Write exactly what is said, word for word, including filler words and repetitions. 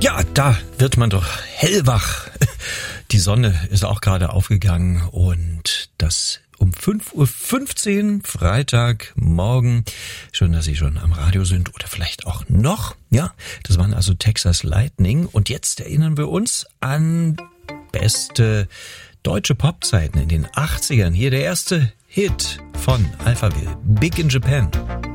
Ja, da wird man doch hellwach. Die Sonne ist auch gerade aufgegangen und das um fünf Uhr fünfzehn Freitagmorgen. Schön, dass Sie schon am Radio sind oder vielleicht auch noch. Ja, das waren also Texas Lightning und jetzt erinnern wir uns an beste deutsche Popzeiten in den achtzigern. Hier der erste Hit von Alphaville, Big in Japan.